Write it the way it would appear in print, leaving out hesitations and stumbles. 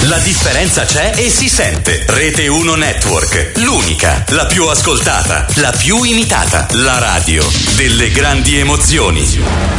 La differenza c'è e si sente. Rete 1 Network, l'unica, la più ascoltata, la più imitata, la radio delle grandi emozioni.